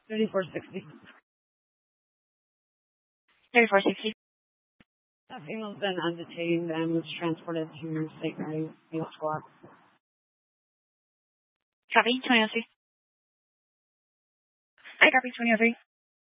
3460. 3460. That female's been agitating them, was transported to St. Mary's Field Squad. Copy, 2003. I copy 2003.